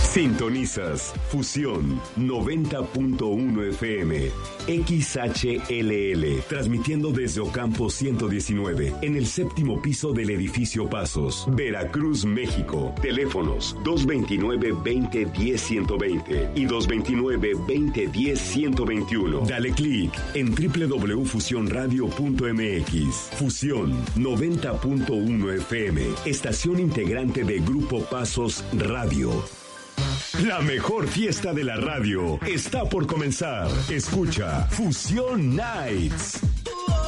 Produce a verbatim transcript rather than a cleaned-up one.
Sintonizas Fusión noventa punto uno F M, X H L L, transmitiendo desde Ocampo ciento diecinueve, en el séptimo piso del edificio Pasos, Veracruz, México. Teléfonos dos veintinueve, veinte, diez, ciento veinte y dos veintinueve, veinte, diez, ciento veintiuno. Dale clic en doble u doble u doble u punto fusión radio punto m x. Fusión noventa punto uno F M, estación integrante de Grupo Pasos Radio. La mejor fiesta de la radio está por comenzar. Escucha Fusión Nights.